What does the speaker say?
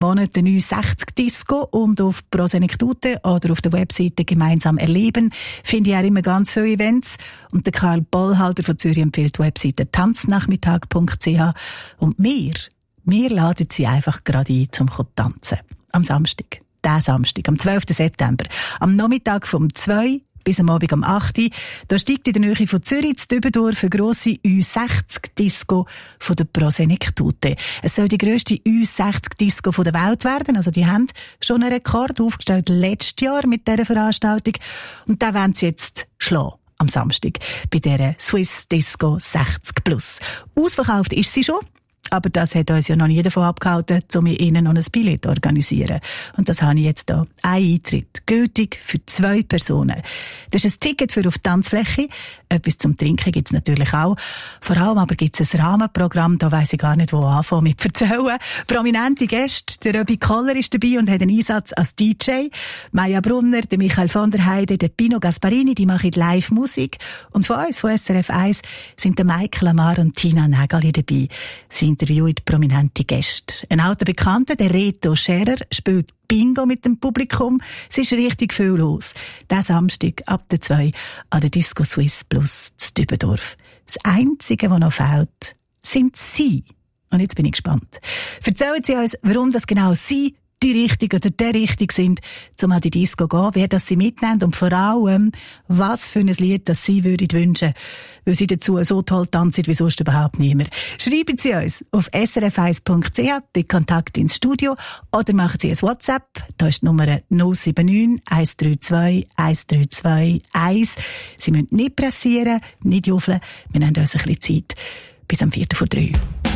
Monat eine U60-Disco und auf Pro Senektute oder auf der Webseite gemeinsam erleben finde ich auch immer ganz viele Events. Und der Karl Bollhalter von Zürich empfiehlt die Webseite tanznachmittag.ch. Und wir laden Sie einfach gerade ein, zum tanzen. Am Samstag. Diesen Samstag, am 12. September. Am Nachmittag vom 2 bis am Abend um 8 Uhr. Da steigt in der Nähe von Zürich zu Dübendorf eine grosse U60-Disco von der Pro Senektute. Es soll die grösste U60-Disco der Welt werden. Also die haben schon einen Rekord aufgestellt letztes Jahr mit dieser Veranstaltung. Und da wollen sie jetzt schlagen. Am Samstag bei dieser Swiss Disco 60+. Ausverkauft ist sie schon. Aber das hat uns ja noch nie davon abgehalten, um ihnen noch ein Billett zu organisieren. Und das habe ich jetzt hier. Ein Eintritt. Gültig für 2 Personen. Das ist ein Ticket für auf die Tanzfläche. Etwas zum Trinken gibt's natürlich auch. Vor allem aber gibt's ein Rahmenprogramm. Da weiss ich gar nicht, wo anfangen mit erzählen. Prominente Gäste. Der Robbie Koller ist dabei und hat einen Einsatz als DJ. Maja Brunner, der Michael von der Heide, der Pino Gasparini, die machen Live-Musik. Und von uns, von SRF 1, sind der Mike Lamar und Tina Nägali dabei. Sie interviewt prominente Gäste. Ein alter Bekannter, der Reto Scherer, spielt Bingo mit dem Publikum. Es ist richtig viel los. Diesen Samstag ab der 2 an der Disco Swiss Plus zu Dübendorf. Das Einzige, was noch fehlt, sind Sie. Und jetzt bin ich gespannt. Erzählen Sie uns, warum das genau Sie die Richtige oder der Richtige sind, um an die Disco zu gehen, wer das Sie mitnehmen und vor allem, was für ein Lied das Sie würden wünschen, weil Sie dazu so toll tanzen wie sonst überhaupt niemand. Schreiben Sie uns auf srf1.ch, bei Kontakt ins Studio, oder machen Sie ein WhatsApp, da ist die Nummer 079 132 132 1. Sie müssen nicht pressieren, nicht juffeln, wir nehmen uns ein bisschen Zeit bis am 4:03.